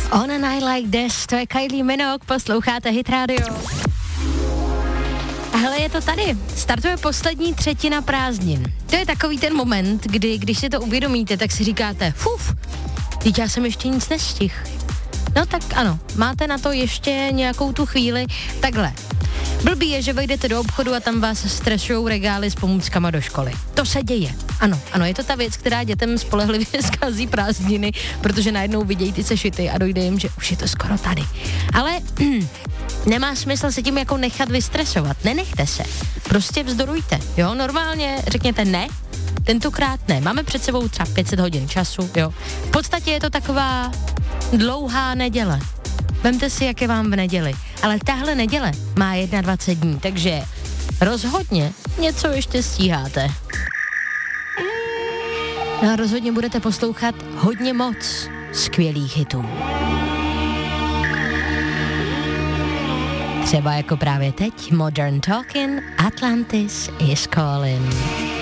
On a Night Like This, to je Kylie Minogue, posloucháte Hit Radio. A hele, je to tady. Startuje poslední třetina prázdnin. To je takový ten moment, kdy, když si to uvědomíte, tak si říkáte, teď já jsem ještě nic nestihl. No tak ano, máte na to ještě nějakou tu chvíli. Takhle. Blbý je, že vejdete do obchodu a tam vás stresujou regály s pomůckama do školy. To se děje. Ano, je to ta věc, která dětem spolehlivě zkazí prázdniny, protože najednou vidějí ty sešity a dojde jim, že už je to skoro tady. Ale nemá smysl se tím jako nechat vystresovat. Nenechte se. Prostě vzdorujte. Jo, normálně řekněte ne, tentokrát ne. Máme před sebou třeba 500 hodin času, jo. V podstatě je to taková dlouhá neděle. Vemte si, jak je vám v neděli. Ale tahle neděle má 21 dní, takže rozhodně něco ještě stíháte. No a rozhodně budete poslouchat hodně moc skvělých hitů. Třeba jako právě teď Modern Talking, Atlantis is Calling.